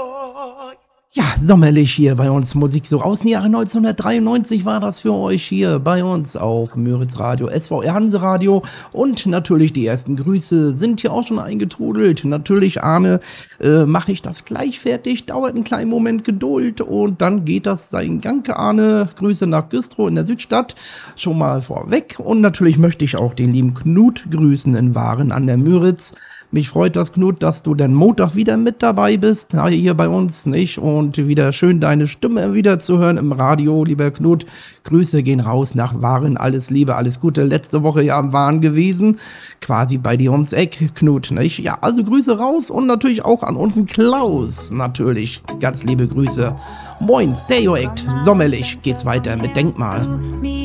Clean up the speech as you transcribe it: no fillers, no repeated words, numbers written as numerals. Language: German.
Ja, sommerlich hier bei uns Musik so aus dem Jahre 1993 war das für euch hier bei uns auf Müritz Radio, SVR Hanse Radio und natürlich die ersten Grüße sind hier auch schon eingetrudelt. Natürlich, Arne, mache ich das gleich fertig, dauert einen kleinen Moment Geduld und dann geht das seinen Gang, Arne. Grüße nach Güstrow in der Südstadt, schon mal vorweg und natürlich möchte ich auch den lieben Knut grüßen in Waren an der Müritz. Mich freut das, Knut, dass du dann Montag wieder mit dabei bist, hier bei uns, nicht? Und wieder schön deine Stimme wieder zu hören im Radio, lieber Knut. Grüße gehen raus nach Waren, alles Liebe, alles Gute. Letzte Woche ja am Waren gewesen, quasi bei dir ums Eck, Knut, nicht? Ja, also Grüße raus und natürlich auch an unseren Klaus, natürlich. Ganz liebe Grüße. Moin, Stereo Act, sommerlich geht's weiter mit Denkmal.